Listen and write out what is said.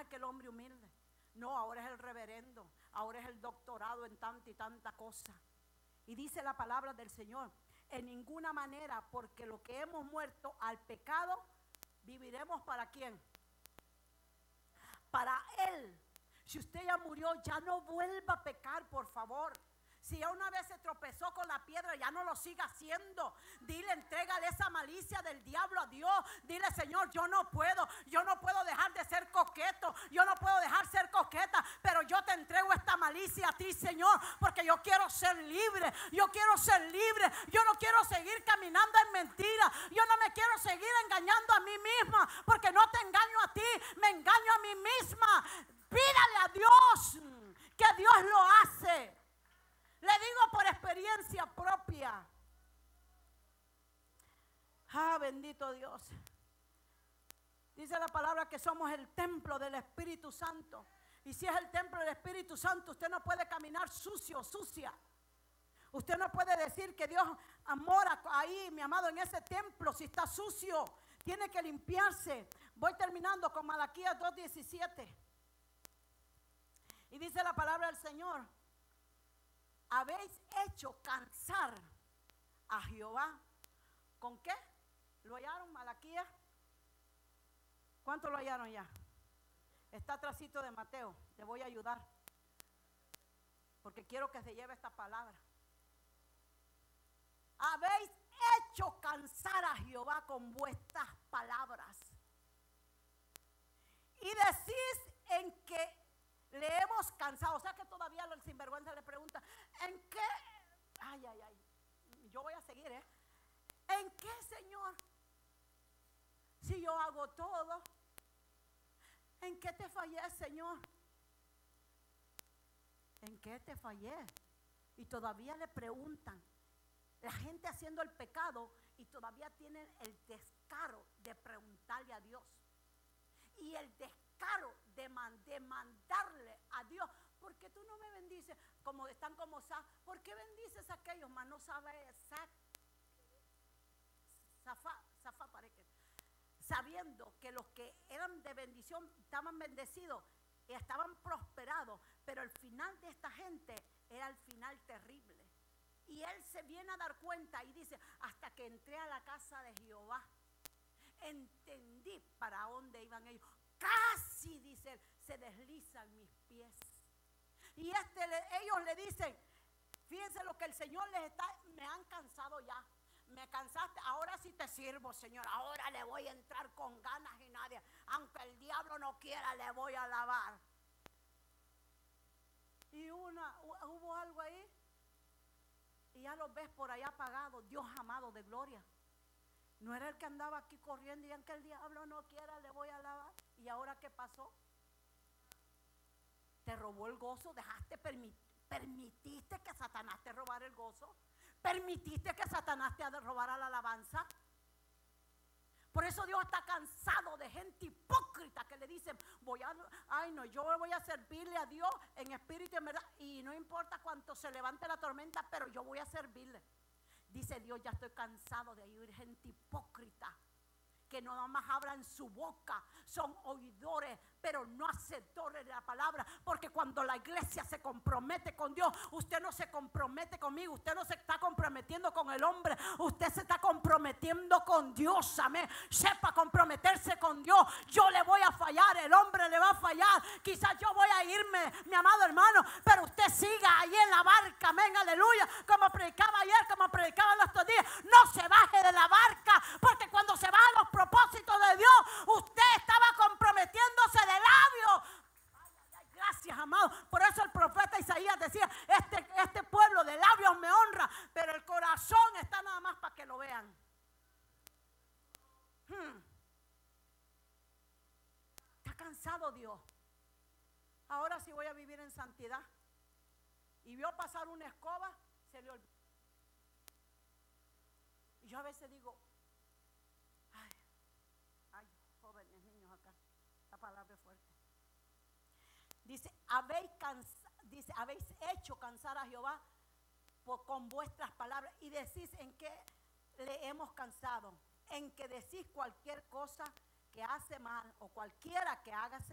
aquel hombre humilde. No, ahora es el reverendo, ahora es el doctorado en tanta y tanta cosa. Y dice la palabra del Señor: en ninguna manera, porque lo que hemos muerto al pecado, viviremos ¿para quién? Para Él. Si usted ya murió, ya no vuelva a pecar, por favor. Si ya una vez se tropezó con la piedra, ya no lo siga haciendo. Dile, entrégale esa malicia del diablo a Dios. Dile: Señor, yo no puedo dejar de ser coqueto, yo no puedo dejar de ser coqueta, pero yo te entrego esta malicia a ti, Señor, porque yo quiero ser libre, yo no quiero seguir caminando en mentira, yo no me quiero seguir engañando a mí misma, porque no te engaño a ti, me engaño a mí misma. Pídale a Dios, que Dios lo hace. Le digo por experiencia propia. Bendito Dios. Dice la palabra que somos el templo del Espíritu Santo. Y si es el templo del Espíritu Santo, usted no puede caminar sucio, sucia. Usted no puede decir que Dios mora ahí, mi amado, en ese templo, si está sucio. Tiene que limpiarse. Voy terminando con Malaquías 2:17. Y dice la palabra del Señor: habéis hecho cansar a Jehová. ¿Con qué? ¿Lo hallaron, Malaquías? ¿Cuánto lo hallaron ya? Está atrásito de Mateo. Le voy a ayudar, porque quiero que se lleve esta palabra. Habéis hecho cansar a Jehová con vuestras palabras. Y decís en que le hemos cansado. O sea que todavía el sinvergüenza le pregunta: ¿en qué? Ay. Yo voy a seguir, ¿en qué, Señor? Si yo hago todo. ¿En qué te fallé, Señor? ¿En qué te fallé? Y todavía le preguntan. La gente haciendo el pecado y todavía tienen el descaro de preguntarle a Dios. Y el descaro de mandarle a Dios: ¿por qué tú no me bendices? Como están como ¿por qué bendices a aquellos? Mas no sabe sabiendo que los que eran de bendición estaban bendecidos y estaban prosperados, pero el final de esta gente era el final terrible. Y él se viene a dar cuenta y dice: hasta que entré a la casa de Jehová, entendí para dónde iban ellos. Casi, dice él, se deslizan mis pies. Y ellos le dicen: fíjense lo que el Señor les está: me han cansado ya, me cansaste, ahora sí te sirvo, Señor, ahora le voy a entrar con ganas y nadie, aunque el diablo no quiera, le voy a alabar. Y hubo algo ahí, y ya los ves por allá apagados. Dios amado de gloria, no era el que andaba aquí corriendo y aunque el diablo no quiera, le voy a alabar. ¿Y ahora qué pasó? Te robó el gozo. Permitiste que Satanás te robara el gozo. Permitiste que Satanás te robara la alabanza. Por eso Dios está cansado de gente hipócrita que le dicen: yo voy a servirle a Dios en espíritu y en verdad, y no importa cuánto se levante la tormenta, pero yo voy a servirle. Dice Dios: ya estoy cansado de oír gente hipócrita que no nada más hablan su boca, son oidores, pero no hacedores de la palabra. Porque cuando la iglesia se compromete con Dios, usted no se compromete conmigo, usted no se está comprometiendo con el hombre, usted se está comprometiendo con Dios. Amén. Sepa comprometerse con Dios. Yo le voy a fallar, el hombre le va a fallar, quizás yo voy a irme, mi amado hermano, pero usted siga ahí en la barca. Amén, aleluya. Como predicaba ayer, como predicaba los otros días, no se baje de la barca, porque cuando se va a los propósitos de Dios, usted estaba comprometiéndose de labios. Gracias, amado. Por eso el profeta Isaías decía: este pueblo de labios me honra, pero el corazón está nada más para que lo vean. Está cansado Dios. Ahora sí voy a vivir en santidad. Y vio pasar una escoba, se le olvidó. Y yo a veces digo: jóvenes, niños acá, la palabra es fuerte. Dice: habéis hecho cansar a Jehová con vuestras palabras. Y decís: ¿en qué le hemos cansado? En que decís cualquier cosa que hace mal, o cualquiera que haga